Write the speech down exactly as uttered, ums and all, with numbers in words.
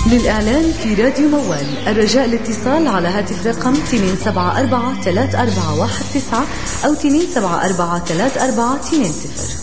للإعلان في راديو موال الرجاء الاتصال على هاتف رقم اثنين سبعة أربعة ثلاثة أربعة واحد تسعة أو اثنين سبعة أربعة ثلاثة أربعة اثنين صفر.